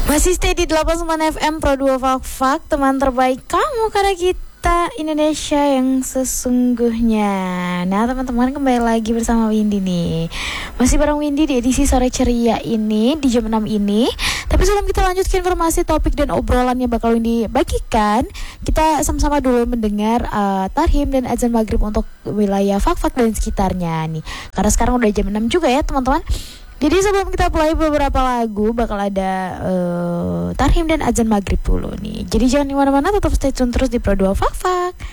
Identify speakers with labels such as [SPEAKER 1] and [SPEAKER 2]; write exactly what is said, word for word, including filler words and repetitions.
[SPEAKER 1] Masih stay di delapan puluh sembilan F M Pro dua Fak Fak, teman terbaik kamu karena kita Indonesia yang sesungguhnya. Nah teman-teman, kembali lagi bersama Windy nih. Masih bareng Windy di edisi sore ceria ini di jam enam ini. Tapi sebelum kita lanjut ke informasi, topik dan obrolan yang bakal Windy bagikan, kita sama-sama dulu mendengar uh, Tarhim dan azan maghrib untuk wilayah Fak Fak dan sekitarnya nih. Karena sekarang udah jam enam juga ya teman-teman. Jadi sebelum kita play beberapa lagu, bakal ada uh, Tarhim dan azan maghrib dulu nih. Jadi jangan di mana-mana, tetap stay tune terus di Pro dua Fak Fak.